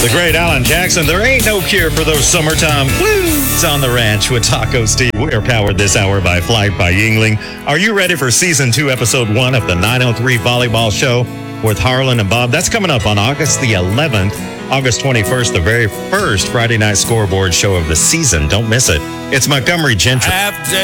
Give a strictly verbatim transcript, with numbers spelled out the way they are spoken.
The great Alan Jackson. There ain't no cure for those summertime blues on the ranch with Taco Steve. We are powered this hour by Flight by Yingling. Are you ready for season two, episode one of the nine oh three Volleyball Show with Harlan and Bob? That's coming up on August the eleventh. August twenty-first, the very first Friday night scoreboard show of the season. Don't miss it. It's Montgomery Gentry.